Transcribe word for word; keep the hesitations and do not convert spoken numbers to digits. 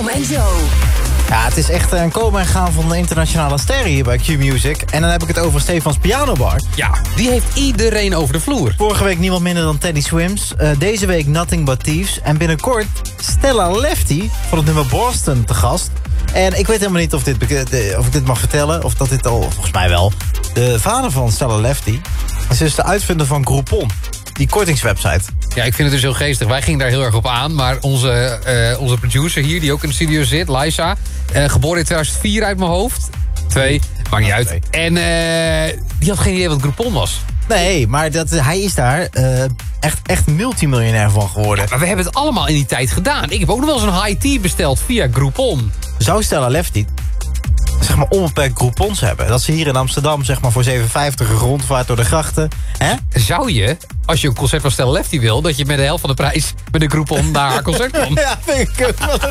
Tom en Joe. Ja, het is echt een komen en gaan van de internationale sterren hier bij Q-Music. En dan heb ik het over Stefans Piano Bar. Ja, die heeft iedereen over de vloer. Vorige week niemand minder dan Teddy Swims. Uh, deze week Nothing But Thieves. En binnenkort Stella Lefty van het nummer Boston te gast. En ik weet helemaal niet of, dit, of ik dit mag vertellen. Of dat dit al, volgens mij wel. De vader van Stella Lefty is dus de uitvinder van Groupon. Die kortingswebsite. Ja, ik vind het dus heel geestig. Wij gingen daar heel erg op aan. Maar onze, uh, onze producer hier, die ook in de studio zit, Liza... Uh, geboren in tweeduizend vier uit mijn hoofd. Twee, maakt niet uit. Twee. En uh, die had geen idee wat Groupon was. Nee, maar dat, hij is daar uh, echt, echt multimiljonair van geworden. Ja, maar we hebben het allemaal in die tijd gedaan. Ik heb ook nog wel eens een high tea besteld via Groupon. Zou Stella Lefty zeg maar onbeperkt Groupons hebben? Dat ze hier in Amsterdam zeg maar voor zeven vijftig een rondvaart door de grachten. Hè? Zou je, als je een concert van Stella Lefty wil... dat je met de helft van de prijs met een Groupon naar haar concert komt? Ja, vind ik ook wel